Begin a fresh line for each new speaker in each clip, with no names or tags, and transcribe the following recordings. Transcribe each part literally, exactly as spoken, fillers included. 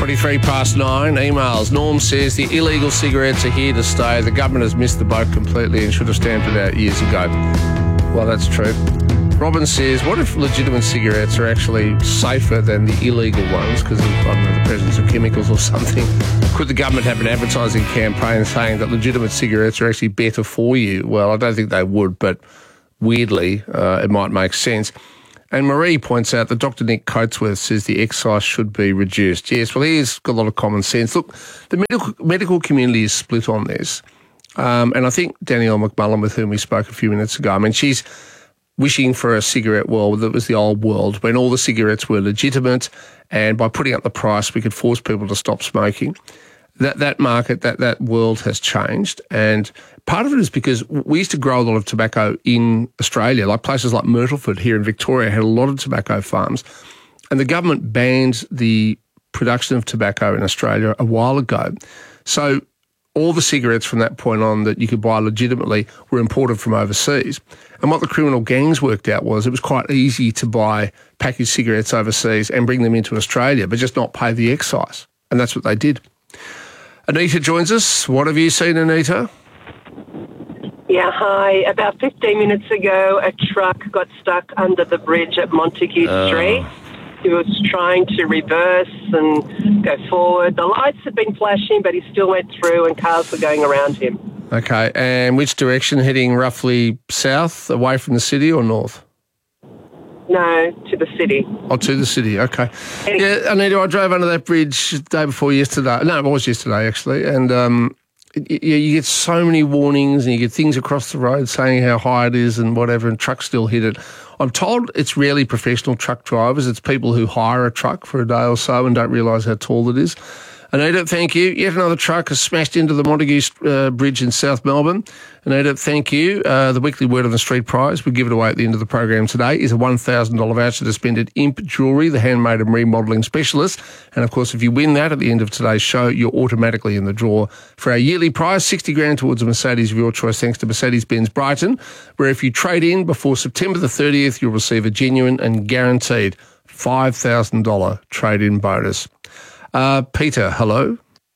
twenty-three past nine. Emails. Norm says the illegal cigarettes are here to stay. The government has missed the boat completely and should have stamped it out years ago. Well, that's true. Robin says, what if legitimate cigarettes are actually safer than the illegal ones because of, I don't know, the presence of chemicals or something? Could the government have an advertising campaign saying that legitimate cigarettes are actually better for you? Well, I don't think they would, but weirdly, uh, it might make sense. And Marie points out that Doctor Nick Coatsworth says the excise should be reduced. Yes, well, he's got a lot of common sense. Look, the medical medical community is split on this. Um, and I think Danielle McMullen, with whom we spoke a few minutes ago, I mean, she's wishing for a cigarette world that was the old world when all the cigarettes were legitimate and by putting up the price we could force people to stop smoking. That that market, that, that world has changed, and part of it is because we used to grow a lot of tobacco in Australia, like places like Myrtleford here in Victoria had a lot of tobacco farms, and the government banned the production of tobacco in Australia a while ago. So all the cigarettes from that point on that you could buy legitimately were imported from overseas. And what the criminal gangs worked out was it was quite easy to buy packaged cigarettes overseas and bring them into Australia, but just not pay the excise. And that's what they did. Anita joins us. What have you seen, Anita?
Yeah, hi. About fifteen minutes ago, a truck got stuck under the bridge at Montague uh. Street. He was trying to reverse and go forward. The lights had been flashing, but he still went through and cars were going around him.
Okay, and which direction? Heading roughly south, away from the city, or north?
No, to the city.
Oh, to the city, okay. Yeah, Anita, I drove under that bridge the day before yesterday. No, it was yesterday, actually. And um, you, you get so many warnings and you get things across the road saying how high it is and whatever, and trucks still hit it. I'm told it's rarely professional truck drivers. It's people who hire a truck for a day or so and don't realise how tall it is. Anita, thank you. Yet another truck has smashed into the Montague uh, Bridge in South Melbourne. Anita, thank you. Uh, the weekly Word on the Street prize we give it away at the end of the program today is a one thousand dollars voucher to spend at Imp Jewellery, the handmade and remodelling specialist. And, of course, if you win that at the end of today's show, you're automatically in the draw for our yearly prize, sixty grand towards a Mercedes of your choice, thanks to Mercedes-Benz Brighton, where if you trade in before September the thirtieth, you'll receive a genuine and guaranteed five thousand dollars trade-in bonus. Uh, Peter, hello.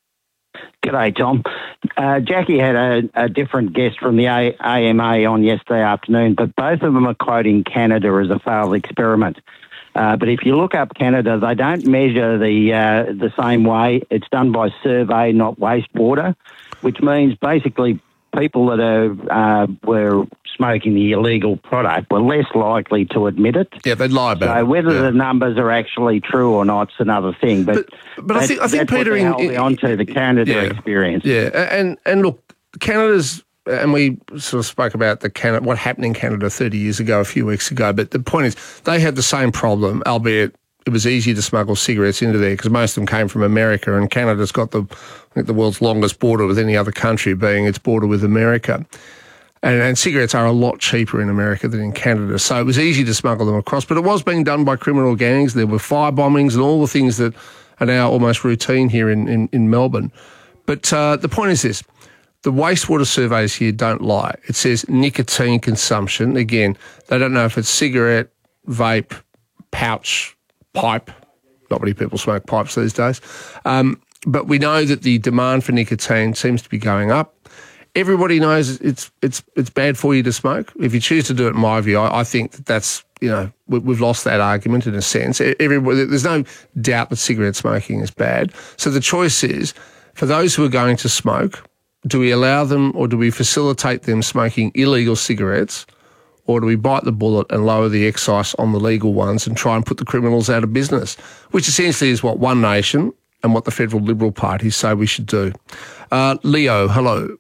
G'day, Tom. Uh, Jackie had a, a different guest from the A- AMA on yesterday afternoon, but both of them are quoting Canada as a failed experiment. Uh, but if you look up Canada, they don't measure the uh, the same way. It's done by survey, not wastewater, which means basically people that are uh, were smoking the illegal product were less likely to admit it.
Yeah, they'd lie about
so
it.
whether
yeah.
the numbers are actually true or not is another thing. But
but, but I think I think
that's
Peter
what they
in,
held
in,
on to the Canada
yeah,
experience.
Yeah, and and look, Canada's. And we sort of spoke about the Canada, what happened in Canada thirty years ago, a few weeks ago. But the point is, they had the same problem, albeit it was easy to smuggle cigarettes into there because most of them came from America, and Canada's got the I think the world's longest border with any other country, being its border with America. And, and cigarettes are a lot cheaper in America than in Canada, so it was easy to smuggle them across. But it was being done by criminal gangs. There were fire bombings and all the things that are now almost routine here in, in, in Melbourne. But uh, the point is this. The wastewater surveys here don't lie. It says nicotine consumption. Again, they don't know if it's cigarette, vape, pouch, pipe. Not many people smoke pipes these days. Um, but we know that the demand for nicotine seems to be going up. Everybody knows it's it's it's bad for you to smoke. If you choose to do it, in my view, I, I think that that's, you know, we, we've lost that argument in a sense. Everybody, there's no doubt that cigarette smoking is bad. So the choice is, for those who are going to smoke, do we allow them or do we facilitate them smoking illegal cigarettes, or do we bite the bullet and lower the excise on the legal ones and try and put the criminals out of business, which essentially is what One Nation and what the federal Liberal parties say we should do. Uh, Leo, hello.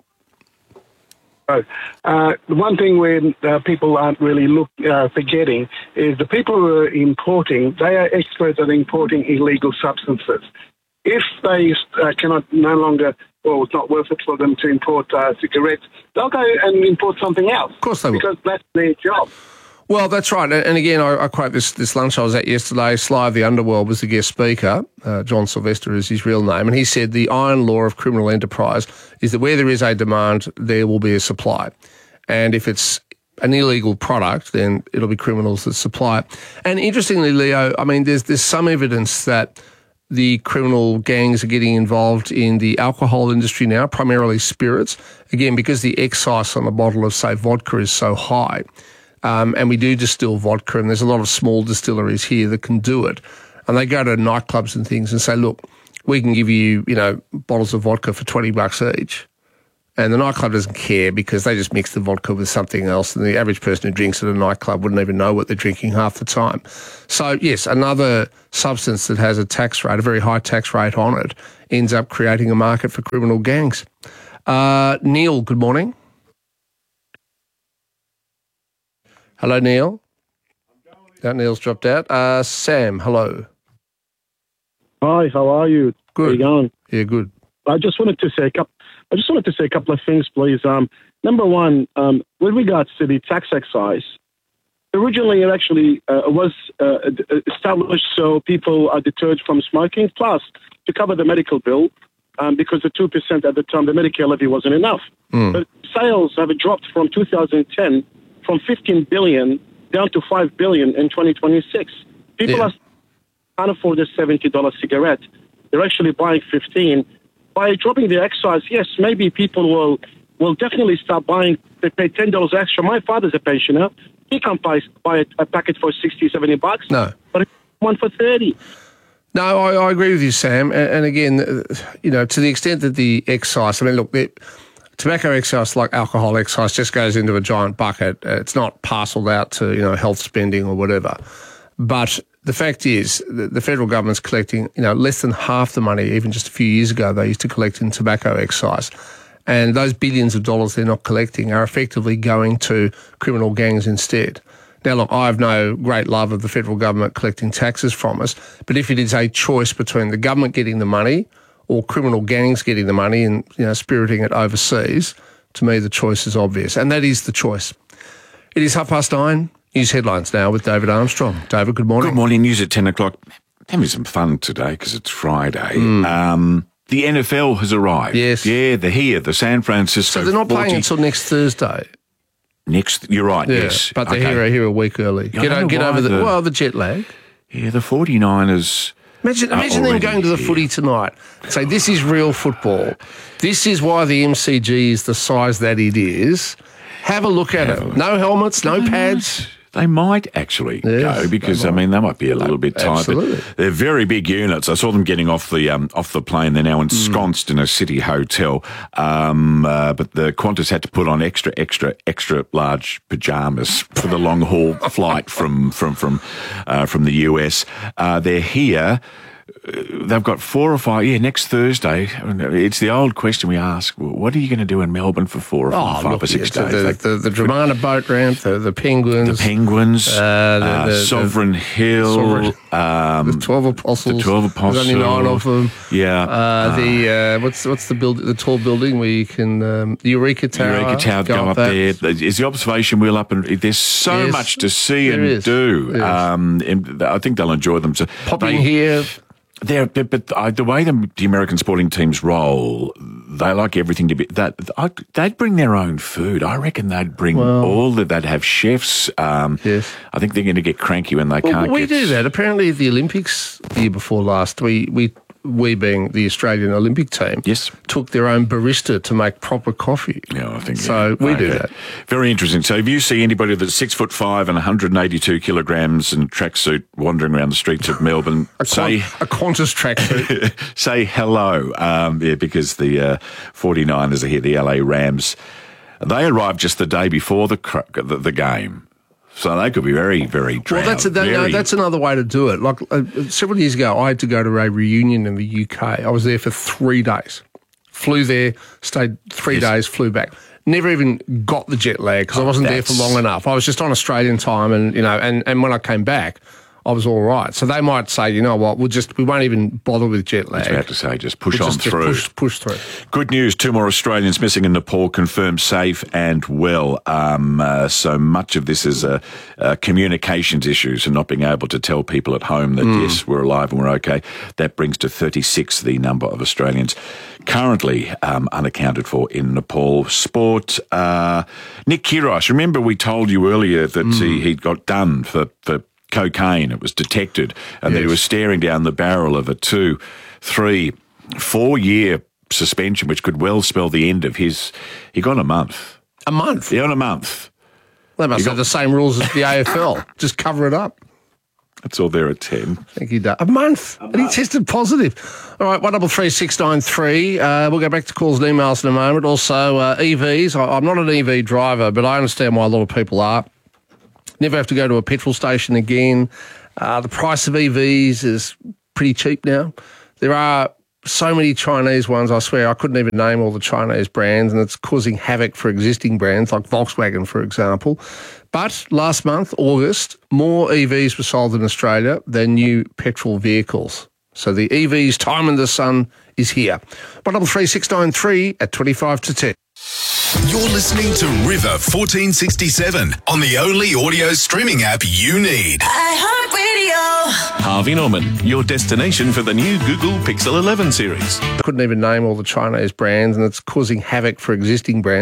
Uh, the one thing where uh, people aren't really look, uh, forgetting is the people who are importing, they are experts at importing illegal substances. If they uh, cannot no longer, well, it's not worth it for them to import uh, cigarettes, they'll go and import something else.
Of course they will.
Because that's their job.
Well, that's right. And again, I, I quote this this lunch I was at yesterday. Sly of the Underworld was the guest speaker. Uh, John Sylvester is his real name. And he said the iron law of criminal enterprise is that where there is a demand, there will be a supply. And if it's an illegal product, then it'll be criminals that supply it. And interestingly, Leo, I mean, there's there's some evidence that the criminal gangs are getting involved in the alcohol industry now, primarily spirits. Again, because the excise on a bottle of, say, vodka is so high, um, and we do distill vodka, and there's a lot of small distilleries here that can do it, and they go to nightclubs and things and say, look, we can give you, you know, bottles of vodka for twenty bucks each. And the nightclub doesn't care because they just mix the vodka with something else, and the average person who drinks at a nightclub wouldn't even know what they're drinking half the time. So, yes, another substance that has a tax rate, a very high tax rate on it, ends up creating a market for criminal gangs. Uh, Neil, good morning. Hello, Neil. That Neil's dropped out. Uh, Sam, hello.
Hi, how are you?
Good.
How you going?
Yeah, good.
I just wanted to say a couple. I just wanted to say a couple of things, please. Um, number one, um, with regards to the tax excise, originally it actually uh, was uh, established so people are deterred from smoking, plus to cover the medical bill, um, because the two percent at the time, the Medicare levy wasn't enough.
Mm.
But sales have dropped from two thousand ten from fifteen billion down to five billion in twenty twenty-six. People
Yeah.
are can't afford a seventy dollars cigarette. They're actually buying fifteen. By dropping the excise, yes, maybe people will will definitely start buying. They pay ten dollars extra. My father's a pensioner. He can't buy, buy a, a packet for sixty, seventy bucks.
No.
But one for thirty.
No, I, I agree with you, Sam. And, and again, uh, you know, to the extent that the excise, I mean, look, the, tobacco excise, like alcohol excise, just goes into a giant bucket. Uh, It's not parcelled out to, you know, health spending or whatever. But the fact is that the federal government's collecting, you know, less than half the money. Even just a few years ago, they used to collect in tobacco excise. And those billions of dollars they're not collecting are effectively going to criminal gangs instead. Now, look, I have no great love of the federal government collecting taxes from us, but if it is a choice between the government getting the money or criminal gangs getting the money and, you know, spiriting it overseas, to me the choice is obvious. And that is the choice. It is half past nine. News headlines now with David Armstrong. David, good morning.
Good morning. News at ten o'clock. Having some fun today because it's Friday.
Mm.
Um, the N F L has arrived.
Yes.
Yeah, they're here. The San Francisco
So they're not playing
forty
until next Thursday.
Next, you're right,
Yeah,
yes.
but they're
Okay.
here, here a week early.
Yeah, I
Get,
don't
o-
know
get
why
over the,
the-
well, the jet lag.
Yeah, the forty-niners...
Imagine,
are
imagine them
already
going to the
here.
footy tonight. Say, this is real football. This is why the M C G is the size that it is. Have a look at it. No helmets, no pads.
They might actually
Yes,
go because,
they
I mean, they might be a little bit tight.
Absolutely.
But they're very big units. I saw them getting off the um, off the plane. They're now ensconced in a city hotel. Um, uh, but the Qantas had to put on extra, extra, extra large pajamas for the long haul flight from from from uh, from the U S. Uh, they're here. They've got four or five, yeah, next Thursday. It's the old question we ask, what are you going to do in Melbourne for four or five, five
look,
or six
yeah,
days?
The,
Like,
the, the, the Dramana boat ramp, the, the Penguins.
the Penguins,
Uh, the-
uh,
the-
Sovereign
the-
Hill,
Sovereign-
um,
the twelve Apostles.
the twelve Apostles.
There's only nine of them.
Yeah.
Uh, the uh, what's what's the build the tall building where you can um, the Eureka Tower.
Eureka Tower, go, up
that.
there. Is the observation wheel up? And there's so
Yes,
much to see
there
and
is.
do.
Yes.
Um, and I think they'll enjoy them. So
Pop
they-
in here.
They're, but but uh, the way the, the American sporting teams roll, they like everything to be that. I, they'd bring their own food. I reckon they'd bring all that. They'd have chefs. Um,
Yes.
I think they're going to get cranky when they
Well,
can't.
we
get,
do that. Apparently, at the Olympics the year before last, we we we being the Australian Olympic team,
Yes.
took their own barista to make proper coffee.
Yeah, I think
So
yeah.
we do
Okay.
that.
Very interesting. So if you see anybody that's six foot five and one hundred eighty-two kilograms and tracksuit wandering around the streets of Melbourne,
A,
say
Qan- a Qantas tracksuit.
say hello, um, yeah, because the uh, forty-niners are here, the L A Rams. They arrived just the day before the cr- the, the game. So they could be very, very drowned.
Well, that's a, that, no,
very,
that's another way to do it. Like uh, several years ago, I had to go to a reunion in the U K. I was there for three days. Flew there, stayed three
Yes.
days, flew back. Never even got the jet lag because I wasn't there for
that's-
long enough. I was just on Australian time, and you know, and, and when I came back, I was all right. So they might say, you know what, we'll just we won't even bother with jet lag.
I was about to say, just push
We'll
on
just, just
through.
push, push through.
Good news, two more Australians missing in Nepal confirmed safe and well. Um, uh, so much of this is uh, uh, communications issues and not being able to tell people at home that, yes, we're alive and we're okay. That brings to thirty-six the number of Australians currently um, unaccounted for in Nepal. Sport, uh, Nick Kyrgios, remember we told you earlier that he, he got done for... for cocaine. It was detected, and
Yes.
that he was staring down the barrel of a two, three, four-year suspension, which could well spell the end of his... He got a month.
A month?
He got a month.
They must
You
have
got-
the same rules as the A F L. Just cover it up.
That's all there at ten.
I think he does. A month. And he tested positive. All right, one double three six nine three. Uh, we'll go back to calls and emails in a moment. Also, uh, E Vs. I, I'm not an E V driver, but I understand why a lot of people are. Never have to go to a petrol station again. Uh, the price of E Vs is pretty cheap now. There are so many Chinese ones, I swear, I couldn't even name all the Chinese brands, and it's causing havoc for existing brands like Volkswagen, for example. But last month, August, more E Vs were sold in Australia than new petrol vehicles. So the E Vs' time in the sun is here. one double three six nine three at twenty-five to ten.
You're listening to River fourteen sixty-seven on the only audio streaming app you need.
iHeartRadio.
Harvey Norman, your destination for the new Google Pixel eleven series.
I couldn't even name all the Chinese brands, and it's causing havoc for existing brands.